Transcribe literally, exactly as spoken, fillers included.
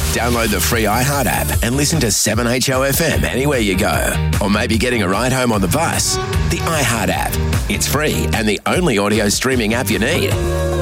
Download the free iHeart app and listen to seven H O F M anywhere you go. Or maybe getting a ride home on the bus. The iHeart app. It's free and the only audio streaming app you need.